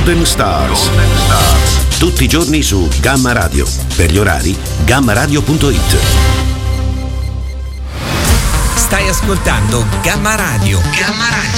Golden Stars. Tutti i giorni su Gamma Radio. Per gli orari, gammaradio.it. Stai ascoltando Gamma Radio. Gamma Radio.